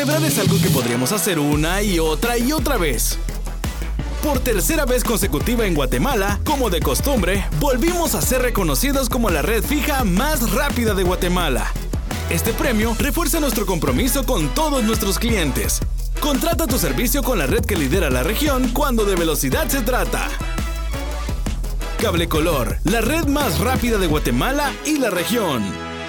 Celebrar es algo que podríamos hacer una y otra vez. Por tercera vez consecutiva en Guatemala, como de costumbre, volvimos a ser reconocidos como la red fija más rápida de Guatemala. Este premio refuerza nuestro compromiso con todos nuestros clientes. Contrata tu servicio con la red que lidera la región cuando de velocidad se trata. Cablecolor, la red más rápida de Guatemala y la región.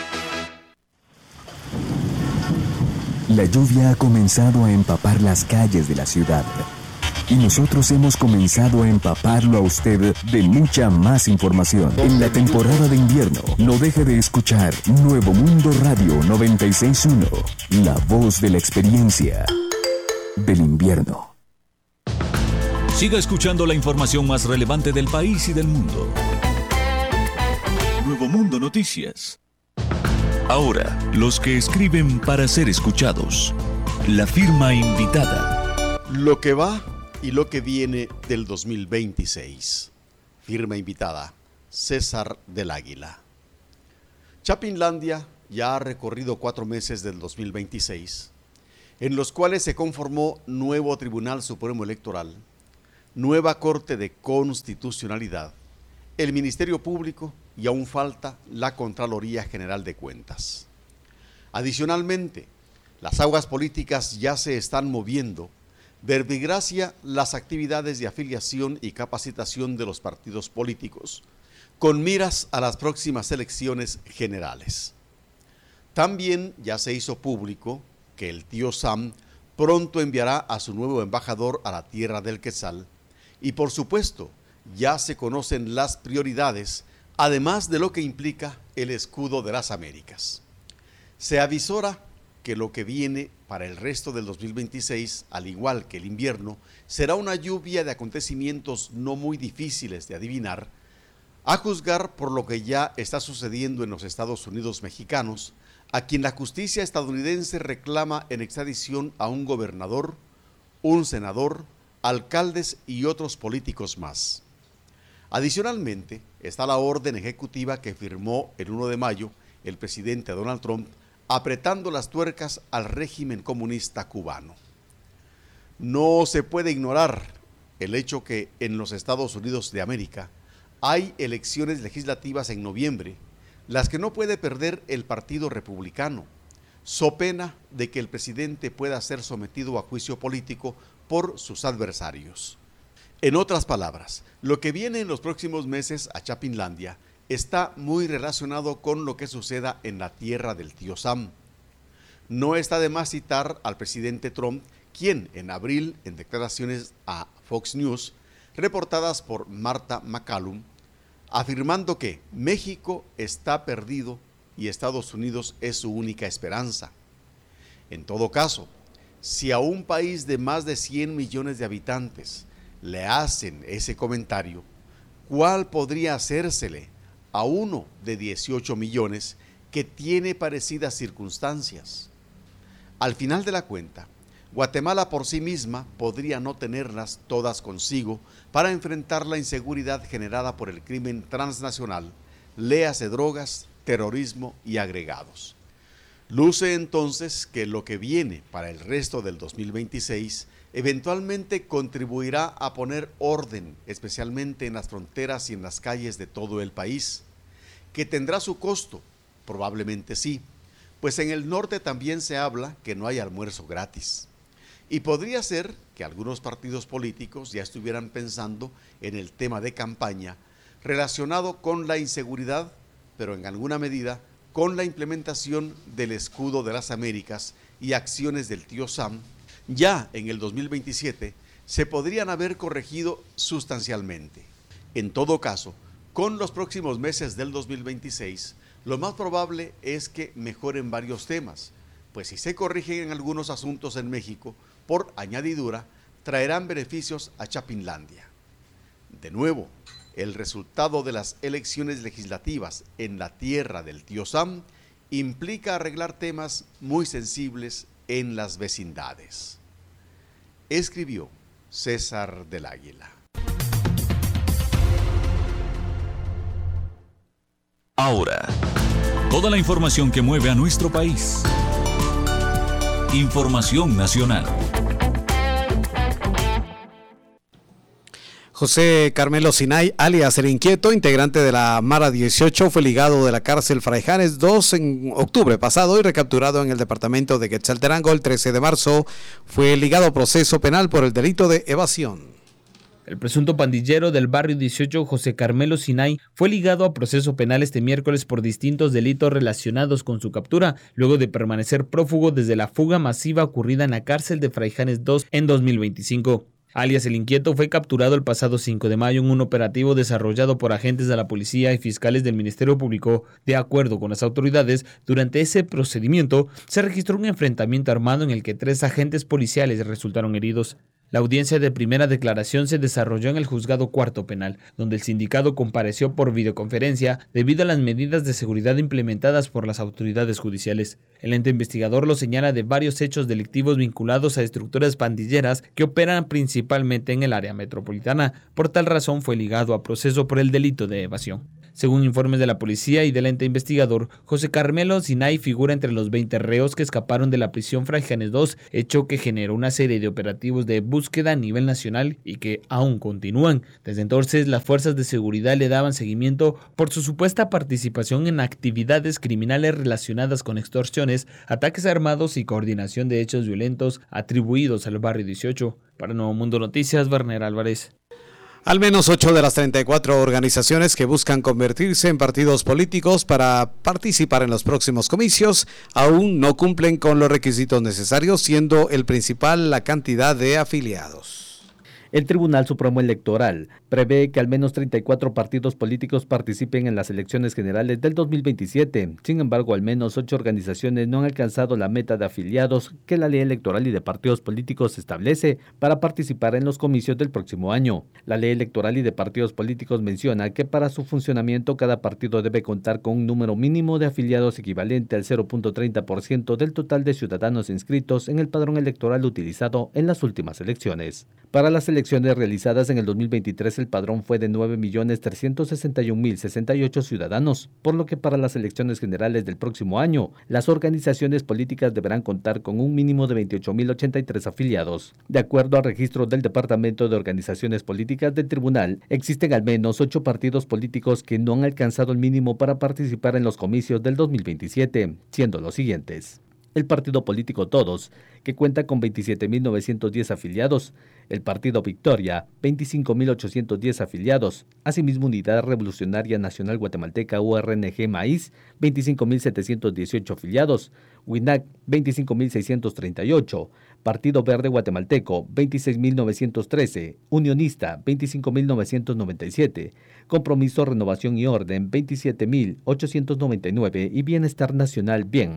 La lluvia ha comenzado a empapar las calles de la ciudad. Y nosotros hemos comenzado a empaparlo a usted de mucha más información. En la temporada de invierno, no deje de escuchar Nuevo Mundo Radio 96.1, la voz de la experiencia del invierno. Siga escuchando la información más relevante del país y del mundo. Nuevo Mundo Noticias. Ahora, los que escriben para ser escuchados. La firma invitada. Lo que va y lo que viene del 2026. Firma invitada, César del Águila. Chapinlandia ya ha recorrido 4 meses del 2026, en los cuales se conformó nuevo Tribunal Supremo Electoral, nueva Corte de Constitucionalidad, el Ministerio Público y aún falta la Contraloría General de Cuentas. Adicionalmente, las aguas políticas ya se están moviendo, verbigracia las actividades de afiliación y capacitación de los partidos políticos, con miras a las próximas elecciones generales. También ya se hizo público que el tío Sam pronto enviará a su nuevo embajador a la tierra del Quetzal, y por supuesto, ya se conocen las prioridades, además de lo que implica el escudo de las Américas. Se avisora que lo que viene para el resto del 2026, al igual que el invierno, será una lluvia de acontecimientos no muy difíciles de adivinar, a juzgar por lo que ya está sucediendo en los Estados Unidos mexicanos, a quien la justicia estadounidense reclama en extradición a un gobernador, un senador, alcaldes y otros políticos más. Adicionalmente, está la orden ejecutiva que firmó el 1 de mayo el presidente Donald Trump, apretando las tuercas al régimen comunista cubano. No se puede ignorar el hecho que en los Estados Unidos de América hay elecciones legislativas en noviembre, las que no puede perder el Partido Republicano, so pena de que el presidente pueda ser sometido a juicio político por sus adversarios. En otras palabras, lo que viene en los próximos meses a Chapinlandia está muy relacionado con lo que suceda en la tierra del tío Sam. No está de más citar al presidente Trump, quien en abril, en declaraciones a Fox News, reportadas por Martha McCallum, afirmando que México está perdido y Estados Unidos es su única esperanza. En todo caso, si a un país de más de 100 millones de habitantes le hacen ese comentario, ¿cuál podría hacérsele a uno de 18 millones que tiene parecidas circunstancias? Al final de la cuenta, Guatemala por sí misma podría no tenerlas todas consigo para enfrentar la inseguridad generada por el crimen transnacional, léase drogas, terrorismo y agregados. Luce entonces que lo que viene para el resto del 2026 eventualmente contribuirá a poner orden, especialmente en las fronteras y en las calles de todo el país, que tendrá su costo, probablemente sí, pues en el norte también se habla que no hay almuerzo gratis. Y podría ser que algunos partidos políticos ya estuvieran pensando en el tema de campaña relacionado con la inseguridad, pero en alguna medida con la implementación del escudo de las Américas y acciones del tío Sam, ya en el 2027 se podrían haber corregido sustancialmente. En todo caso, con los próximos meses del 2026, lo más probable es que mejoren varios temas, pues si se corrigen en algunos asuntos en México, por añadidura, traerán beneficios a Chapinlandia. De nuevo, el resultado de las elecciones legislativas en la tierra del tío Sam implica arreglar temas muy sensibles en las vecindades. Escribió César del Águila. Ahora, toda la información que mueve a nuestro país. Información nacional. José Carmelo Sinay, alias El Inquieto, integrante de la Mara 18, fue ligado de la cárcel Fraijanes 2 en octubre pasado y recapturado en el departamento de Quetzaltenango el 13 de marzo. Fue ligado a proceso penal por el delito de evasión. El presunto pandillero del barrio 18, José Carmelo Sinay, fue ligado a proceso penal este miércoles por distintos delitos relacionados con su captura, luego de permanecer prófugo desde la fuga masiva ocurrida en la cárcel de Fraijanes 2 en 2025. Alias El Inquieto fue capturado el pasado 5 de mayo en un operativo desarrollado por agentes de la policía y fiscales del Ministerio Público. De acuerdo con las autoridades, durante ese procedimiento se registró un enfrentamiento armado en el que 3 agentes policiales resultaron heridos. La audiencia de primera declaración se desarrolló en el Juzgado Cuarto Penal, donde el sindicado compareció por videoconferencia debido a las medidas de seguridad implementadas por las autoridades judiciales. El ente investigador lo señala de varios hechos delictivos vinculados a estructuras pandilleras que operan principalmente en el área metropolitana. Por tal razón fue ligado a proceso por el delito de evasión. Según informes de la policía y del ente investigador, José Carmelo Sinay figura entre los 20 reos que escaparon de la prisión Fraijanes 2, hecho que generó una serie de operativos de búsqueda a nivel nacional y que aún continúan. Desde entonces, las fuerzas de seguridad le daban seguimiento por su supuesta participación en actividades criminales relacionadas con extorsiones, ataques armados y coordinación de hechos violentos atribuidos al barrio 18. Para Nuevo Mundo Noticias, Werner Álvarez. Al menos 8 de las 34 organizaciones que buscan convertirse en partidos políticos para participar en los próximos comicios aún no cumplen con los requisitos necesarios, siendo el principal la cantidad de afiliados. El Tribunal Supremo Electoral prevé que al menos 34 partidos políticos participen en las elecciones generales del 2027. Sin embargo, al menos 8 organizaciones no han alcanzado la meta de afiliados que la Ley Electoral y de Partidos Políticos establece para participar en los comicios del próximo año. La Ley Electoral y de Partidos Políticos menciona que para su funcionamiento cada partido debe contar con un número mínimo de afiliados equivalente al 0.30% del total de ciudadanos inscritos en el padrón electoral utilizado en las últimas elecciones. Para las elecciones realizadas en el 2023, el padrón fue de 9.361.068 ciudadanos, por lo que para las elecciones generales del próximo año, las organizaciones políticas deberán contar con un mínimo de 28.083 afiliados. De acuerdo al registro del Departamento de Organizaciones Políticas del Tribunal, existen al menos 8 partidos políticos que no han alcanzado el mínimo para participar en los comicios del 2027, siendo los siguientes: el Partido Político Todos, que cuenta con 27.910 afiliados, el Partido Victoria, 25.810 afiliados, asimismo Unidad Revolucionaria Nacional Guatemalteca URNG Maíz, 25.718 afiliados, WINAC, 25.638, Partido Verde Guatemalteco, 26.913, Unionista, 25.997, Compromiso, Renovación y Orden, 27.899 y Bienestar Nacional Bien,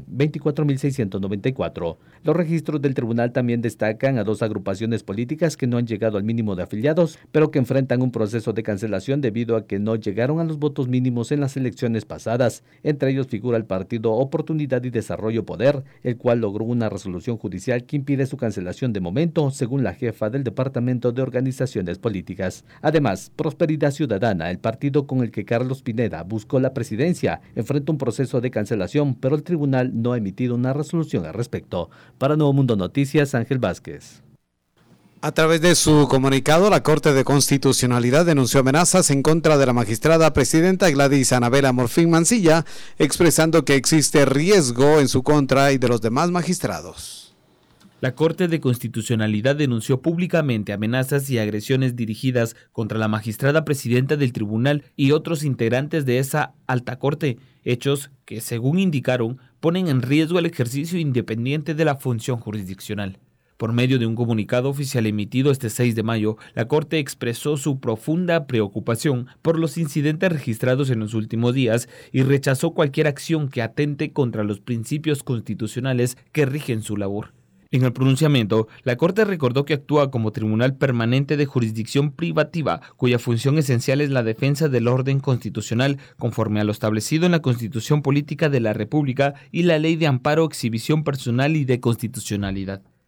24.694. Los registros del tribunal también destacan a 2 agrupaciones políticas que no han llegado al mínimo de afiliados, pero que enfrentan un proceso de cancelación debido a que no llegaron a los votos mínimos en las elecciones pasadas. Entre ellos figura el Partido Oportunidad y Desarrollo Poder, el cual logró una resolución judicial que impide su cancelación de momento, según la jefa del Departamento de Organizaciones Políticas. Además, Prosperidad Ciudadana, el partido con el que Carlos Pineda buscó la presidencia, enfrenta un proceso de cancelación, pero el tribunal no ha emitido una resolución al respecto. Para Nuevo Mundo Noticias, Ángel Vázquez. A través de su comunicado, la Corte de Constitucionalidad denunció amenazas en contra de la magistrada presidenta Gladys Anabela Morfín Mancilla, expresando que existe riesgo en su contra y de los demás magistrados. La Corte de Constitucionalidad denunció públicamente amenazas y agresiones dirigidas contra la magistrada presidenta del tribunal y otros integrantes de esa alta corte, hechos que, según indicaron, ponen en riesgo el ejercicio independiente de la función jurisdiccional. Por medio de un comunicado oficial emitido este 6 de mayo, la Corte expresó su profunda preocupación por los incidentes registrados en los últimos días y rechazó cualquier acción que atente contra los principios constitucionales que rigen su labor. En el pronunciamiento, la Corte recordó que actúa como tribunal permanente de jurisdicción privativa, cuya función esencial es la defensa del orden constitucional, conforme a lo establecido en la Constitución Política de la República y la Ley de Amparo, Exhibición Personal y de Constitucionalidad.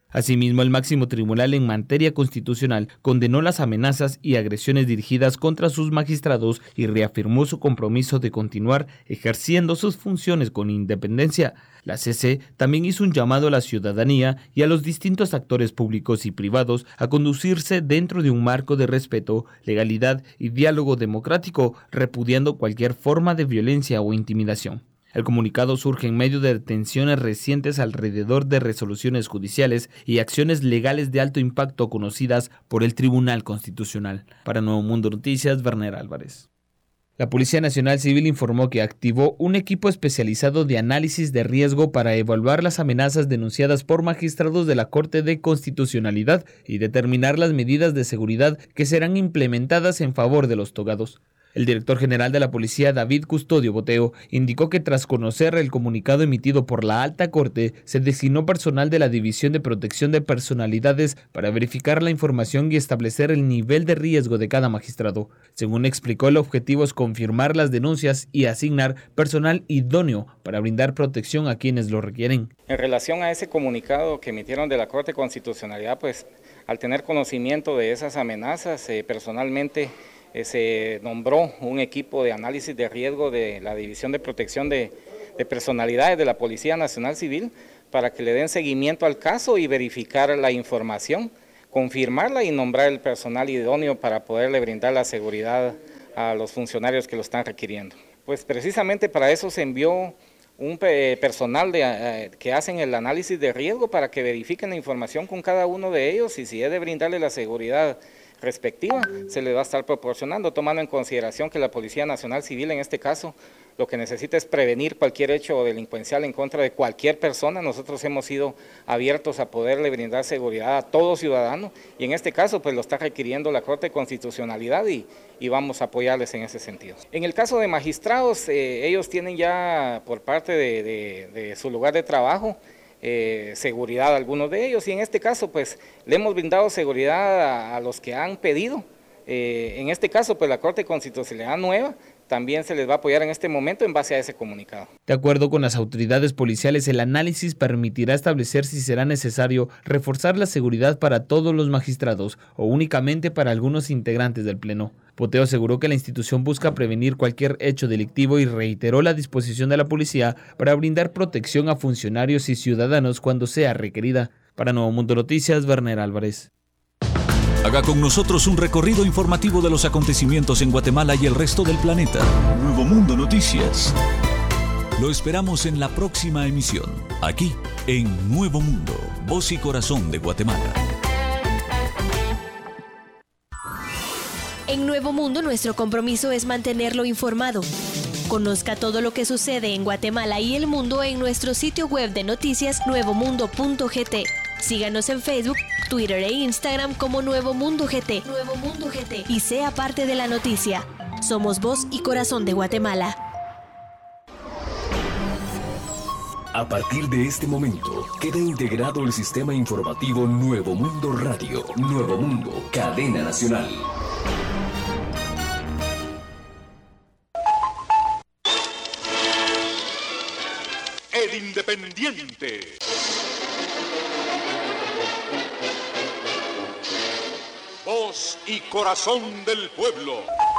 Asimismo, el máximo tribunal en materia constitucional condenó las amenazas y agresiones dirigidas contra sus magistrados y reafirmó su compromiso de continuar ejerciendo sus funciones con independencia. La CC también hizo un llamado a la ciudadanía y a los distintos actores públicos y privados a conducirse dentro de un marco de respeto, legalidad y diálogo democrático, repudiando cualquier forma de violencia o intimidación. El comunicado surge en medio de detenciones recientes alrededor de resoluciones judiciales y acciones legales de alto impacto conocidas por el Tribunal Constitucional. Para Nuevo Mundo Noticias, Werner Álvarez. La Policía Nacional Civil informó que activó un equipo especializado de análisis de riesgo para evaluar las amenazas denunciadas por magistrados de la Corte de Constitucionalidad y determinar las medidas de seguridad que serán implementadas en favor de los togados. El director general de la policía, David Custodio Boteo, indicó que tras conocer el comunicado emitido por la Alta Corte, se designó personal de la División de Protección de Personalidades para verificar la información y establecer el nivel de riesgo de cada magistrado. Según explicó, el objetivo es confirmar las denuncias y asignar personal idóneo para brindar protección a quienes lo requieren. En relación a ese comunicado que emitieron de la Corte de Constitucionalidad, pues al tener conocimiento de esas amenazas, personalmente se nombró un equipo de análisis de riesgo de la División de Protección de Personalidades de la Policía Nacional Civil para que le den seguimiento al caso y verificar la información, confirmarla y nombrar el personal idóneo para poderle brindar la seguridad a los funcionarios que lo están requiriendo. Pues precisamente para eso se envió un personal que hacen el análisis de riesgo para que verifiquen la información con cada uno de ellos y si es de brindarle la seguridad respectiva, se le va a estar proporcionando, tomando en consideración que la Policía Nacional Civil en este caso lo que necesita es prevenir cualquier hecho delincuencial en contra de cualquier persona. Nosotros hemos sido abiertos a poderle brindar seguridad a todo ciudadano y en este caso pues lo está requiriendo la Corte de Constitucionalidad y vamos a apoyarles en ese sentido. En el caso de magistrados, ellos tienen ya por parte de su lugar de trabajo seguridad a algunos de ellos y en este caso pues le hemos brindado seguridad a los que han pedido. En este caso pues la Corte de Constitucionalidad nueva también se les va a apoyar en este momento en base a ese comunicado. De acuerdo con las autoridades policiales, el análisis permitirá establecer si será necesario reforzar la seguridad para todos los magistrados o únicamente para algunos integrantes del Pleno. Boteo aseguró que la institución busca prevenir cualquier hecho delictivo y reiteró la disposición de la policía para brindar protección a funcionarios y ciudadanos cuando sea requerida. Para Nuevo Mundo Noticias, Werner Álvarez. Haga con nosotros un recorrido informativo de los acontecimientos en Guatemala y el resto del planeta. Nuevo Mundo Noticias. Lo esperamos en la próxima emisión, aquí en Nuevo Mundo, voz y corazón de Guatemala. En Nuevo Mundo, nuestro compromiso es mantenerlo informado. Conozca todo lo que sucede en Guatemala y el mundo en nuestro sitio web de noticias nuevomundo.gt. Síganos en Facebook, Twitter e Instagram como Nuevo Mundo GT. Nuevo Mundo GT. Y sea parte de la noticia. Somos voz y corazón de Guatemala. A partir de este momento, queda integrado el sistema informativo Nuevo Mundo Radio. Nuevo Mundo, cadena nacional. El Independiente. Voz y corazón del pueblo.